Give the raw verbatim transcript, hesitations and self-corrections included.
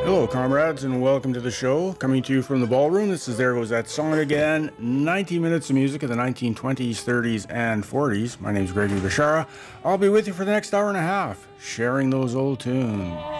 Hello, comrades, and welcome to the show. Coming to you from the ballroom, this is There Goes That Song Again. ninety minutes of music of the nineteen twenties, thirties, and forties. My name is Gregory Bishara. I'll be with you for the next hour and a half, sharing those old tunes.